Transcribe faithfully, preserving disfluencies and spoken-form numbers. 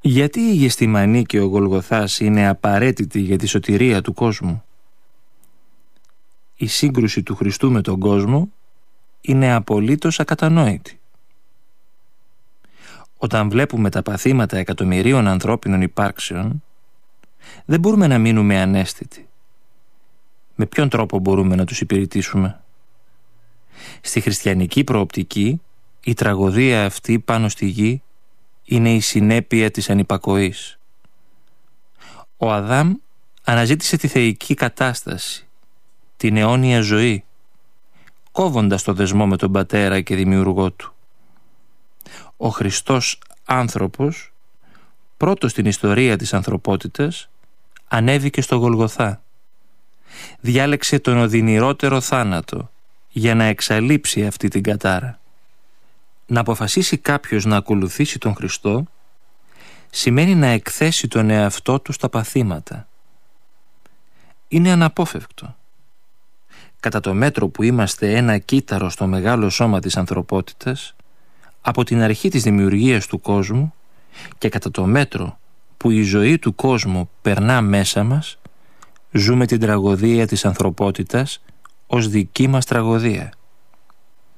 Γιατί η Γεστημανή και ο Γολγοθάς είναι απαραίτητοι για τη σωτηρία του κόσμου? Η σύγκρουση του Χριστού με τον κόσμο είναι απολύτως ακατανόητη. Όταν βλέπουμε τα παθήματα εκατομμυρίων ανθρώπινων υπάρξεων, δεν μπορούμε να μείνουμε αναίσθητοι. Με ποιον τρόπο μπορούμε να τους υπηρετήσουμε? Στη χριστιανική προοπτική, η τραγωδία αυτή πάνω στη γη είναι η συνέπεια της ανυπακοής. Ο Αδάμ αναζήτησε τη θεϊκή κατάσταση, την αιώνια ζωή, κόβοντας το δεσμό με τον πατέρα και δημιουργό του. Ο Χριστός άνθρωπος, πρώτος στην ιστορία της ανθρωπότητας, ανέβηκε στο Γολγοθά. Διάλεξε τον οδυνηρότερο θάνατο για να εξαλείψει αυτή την κατάρα. Να αποφασίσει κάποιος να ακολουθήσει τον Χριστό σημαίνει να εκθέσει τον εαυτό του στα παθήματα. Είναι αναπόφευκτο. Κατά το μέτρο που είμαστε ένα κύτταρο στο μεγάλο σώμα της ανθρωπότητας, από την αρχή της δημιουργίας του κόσμου και κατά το μέτρο που η ζωή του κόσμου περνά μέσα μας, ζούμε την τραγωδία της ανθρωπότητας ως δική μας τραγωδία.